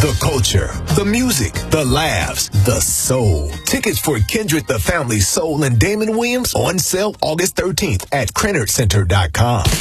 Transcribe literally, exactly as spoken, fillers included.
The culture, the music, the laughs, the soul. Tickets for Kindred the Family Soul and Damon Williams on sale August thirteenth at Crenard Center dot com.